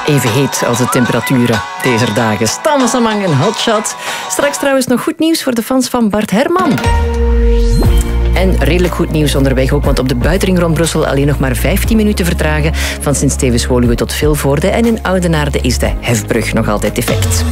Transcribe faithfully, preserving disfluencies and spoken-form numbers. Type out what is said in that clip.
even heet als de temperaturen deze dagen. Stammesamang en hotshot. Straks trouwens nog goed nieuws voor de fans van Bart Herman. En redelijk goed nieuws onderweg ook, want op de buitenring rond Brussel alleen nog maar vijftien minuten vertragen van Sint-Stevens-Woluwe tot Vilvoorde. En in Oudenaarde is de hefbrug nog altijd defect.